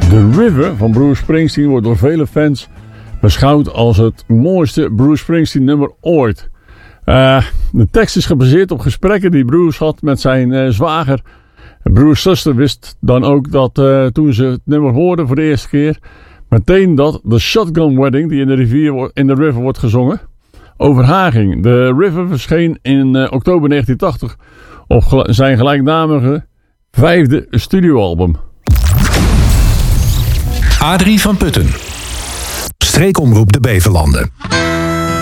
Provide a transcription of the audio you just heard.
The River van Bruce Springsteen wordt door vele fans beschouwd als het mooiste Bruce Springsteen nummer ooit. De tekst is gebaseerd op gesprekken die Bruce had met zijn zwager. Bruce's zuster wist dan ook dat toen ze het nummer hoorde voor de eerste keer, meteen dat de Shotgun Wedding, die in de River wordt gezongen, over haar ging. The River verscheen in oktober 1980 op zijn gelijknamige 5e studioalbum. Adrie van Putten. Streekomroep de Beverlanden.